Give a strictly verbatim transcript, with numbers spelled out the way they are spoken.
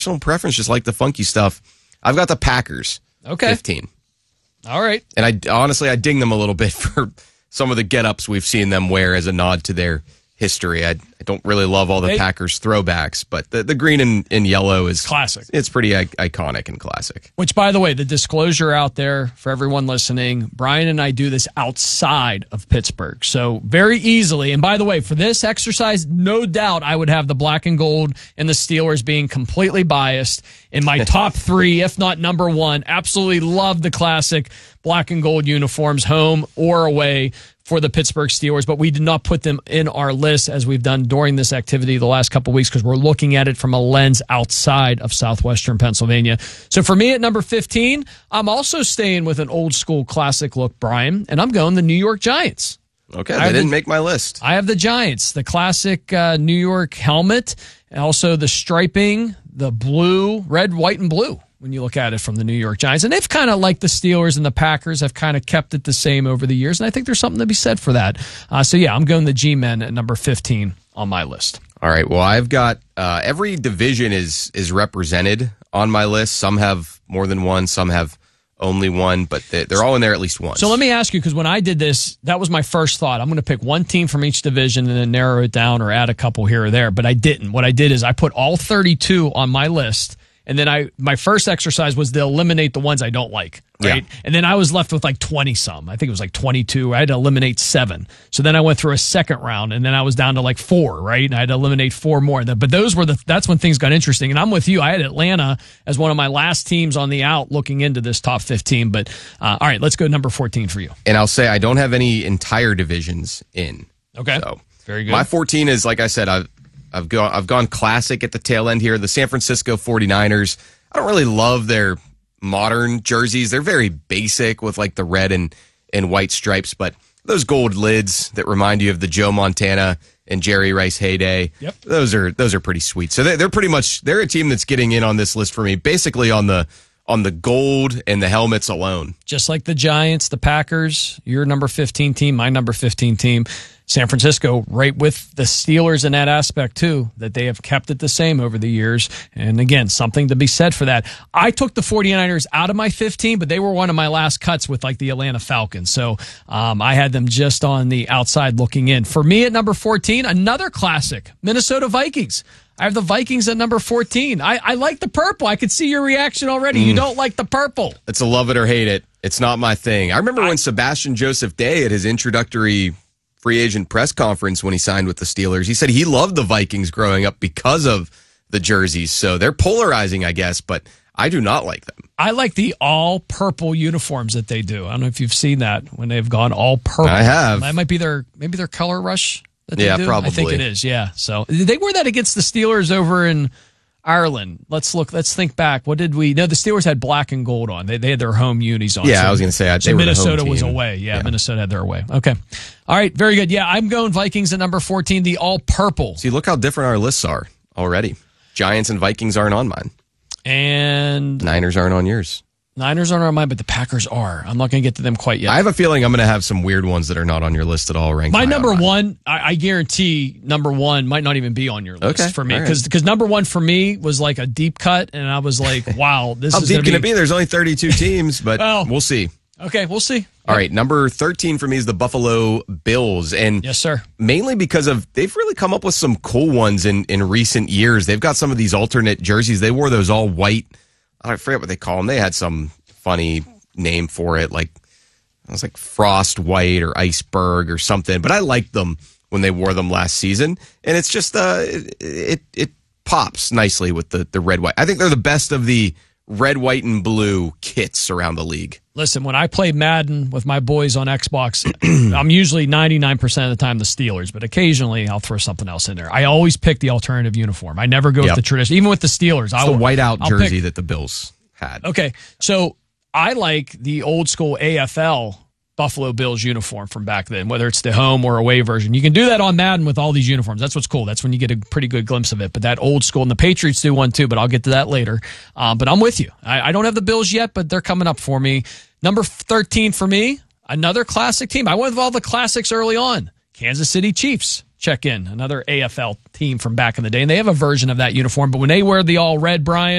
personal preference, just like the funky stuff. I've got the Packers. Okay. fifteen. All right. And I honestly, I ding them a little bit for some of the get-ups we've seen them wear as a nod to their history. I, I don't really love all the They, Packers throwbacks, but the, the green and, and yellow is classic. It's pretty I- iconic and classic. Which, by the way, the disclosure out there for everyone listening, Brian and I do this outside of Pittsburgh. So very easily, and by the way, for this exercise, no doubt I would have the black and gold and the Steelers being completely biased in my top three, if not number one. Absolutely love the classic black and gold uniforms, home or away, for the Pittsburgh Steelers, but we did not put them in our list as we've done during this activity the last couple of weeks because we're looking at it from a lens outside of southwestern Pennsylvania. So for me at number fifteen, I'm also staying with an old school classic look, Brian, and I'm going the New York Giants. Okay, they didn't the, make my list. I have the Giants, the classic uh, New York helmet, and also the striping, the blue, red, white, and blue. When you look at it from the New York Giants. And they've kind of, like the Steelers and the Packers, have kind of kept it the same over the years. And I think there's something to be said for that. Uh, so, yeah, I'm going the G-Men at number fifteen on my list. All right. Well, I've got uh, every division is is represented on my list. Some have more than one. Some have only one. But they, they're all in there at least once. So let me ask you, because when I did this, that was my first thought. I'm going to pick one team from each division and then narrow it down or add a couple here or there. But I didn't. What I did is I put all thirty-two on my list. And then I, my first exercise was to eliminate the ones I don't like, right? Yeah. And then I was left with like twenty some. I think it was like twenty-two. I had to eliminate seven. So then I went through a second round, and then I was down to like four, right? And I had to eliminate four more. But those were the, that's when things got interesting. And I'm with you. I had Atlanta as one of my last teams on the out looking into this top fifteen. But uh, all right, let's go number fourteen for you. And I'll say I don't have any entire divisions in. Okay. So very good. My fourteen is, like I said, I've I've gone I've gone classic at the tail end here. The San Francisco forty-niners. I don't really love their modern jerseys. They're very basic with like the red and, and white stripes, but those gold lids that remind you of the Joe Montana and Jerry Rice heyday. Yep. Those are those are pretty sweet. So they're, they're pretty much they're a team that's getting in on this list for me, basically on the on the gold and the helmets alone. Just like the Giants, the Packers, your number fifteen team, my number fifteen team. San Francisco, right with the Steelers in that aspect, too, that they have kept it the same over the years. And again, something to be said for that. I took the forty-niners out of my fifteen, but they were one of my last cuts with like the Atlanta Falcons. So um, I had them just on the outside looking in. For me at number fourteen, another classic, Minnesota Vikings. I have the Vikings at number fourteen. I, I like the purple. I could see your reaction already. Mm. You don't like the purple. It's a love it or hate it. It's not my thing. I remember I, when Sebastian Joseph Day at his introductory free agent press conference when he signed with the Steelers, he said he loved the Vikings growing up because of the jerseys. So they're polarizing, I guess, but I do not like them. I like the all purple uniforms that they do. I don't know if you've seen that when they've gone all purple. I have. That might be their maybe their color rush that they yeah, do. probably. I think it is. Yeah. So they wear that against the Steelers over in Ireland. Let's look. Let's think back. What did we? No, the Steelers had black and gold on. They they had their home unis on. Yeah, so, I was going to say. I, so Minnesota was away. Yeah, yeah, Minnesota had their away. Okay. All right. Very good. Yeah, I'm going Vikings at number fourteen. The all purple. See, look how different our lists are already. Giants and Vikings aren't on mine, and Niners aren't on yours. Niners aren't on mine, but the Packers are. I'm not going to get to them quite yet. I have a feeling I'm going to have some weird ones that are not on your list at all. Ranked my number on one, I, I guarantee number one might not even be on your list okay, for me because right. because number one for me was like a deep cut, and I was like, wow, this how is deep can be... it be? There's only thirty-two teams, but well, we'll see. Okay, we'll see. All right, number thirteen for me is the Buffalo Bills, and yes, sir. Mainly because of they've really come up with some cool ones in in recent years. They've got some of these alternate jerseys. They wore those all white. I forget what they call them. They had some funny name for it, like it was like Frost White or Iceberg or something. But I liked them when they wore them last season, and it's just uh, it it, it pops nicely with the the red white. I think they're the best of the red, white, and blue kits around the league. Listen, when I play Madden with my boys on Xbox, I'm usually ninety-nine percent of the time the Steelers, but occasionally I'll throw something else in there. I always pick the alternative uniform. I never go yep. with the traditional, even with the Steelers. It's I'll, the whiteout I'll jersey pick, that the Bills had. Okay, so I like the old school A F L Buffalo Bills uniform from back then, whether it's the home or away version. You can do that on Madden with all these uniforms. That's what's cool. That's when you get a pretty good glimpse of it. But that old school, and the Patriots do one too, but I'll get to that later. Um, but I'm with you. I, I don't have the Bills yet, but they're coming up for me. Number thirteen for me, another classic team. I went with all the classics early on. Kansas City Chiefs. check in. Another A F L team from back in the day. And they have a version of that uniform, but when they wear the all red, Brian,